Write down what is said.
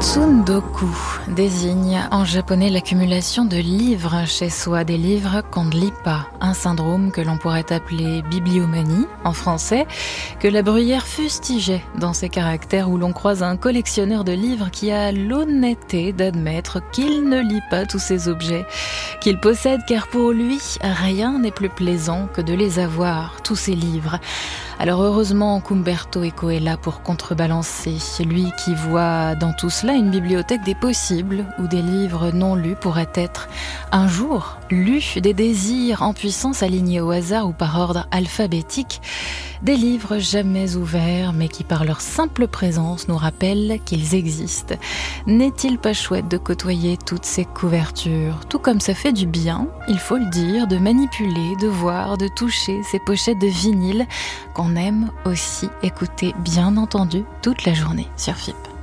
Tsundoku désigne en japonais l'accumulation de livres chez soi, des livres qu'on ne lit pas, un syndrome que l'on pourrait appeler bibliomanie en français, que la Bruyère fustigeait dans ses caractères où l'on croise un collectionneur de livres qui a l'honnêteté d'admettre qu'il ne lit pas tous ces objets qu'il possède, car pour lui, rien n'est plus plaisant que de les avoir, tous ces livres. Alors heureusement, Umberto Eco est là pour contrebalancer, lui qui voit dans tout cela une bibliothèque des possibles, où des livres non lus pourraient être un jour lus, des désirs en puissance alignés au hasard ou par ordre alphabétique, des livres jamais ouverts mais qui par leur simple présence nous rappellent qu'ils existent. N'est-il pas chouette de côtoyer toutes ces couvertures, tout comme ça fait du bien, il faut le dire, de manipuler, de voir, de toucher ces pochettes de vinyle qu'on aime aussi écouter, bien entendu, toute la journée sur FIP.